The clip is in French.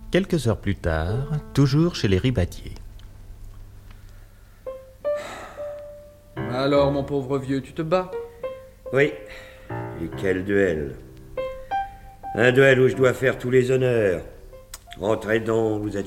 Quelques heures plus tard, toujours chez les Ribadier. Alors, mon pauvre vieux, tu te bats? Oui. Et quel duel. Un duel où je dois faire tous les honneurs. Entrez donc, vous êtes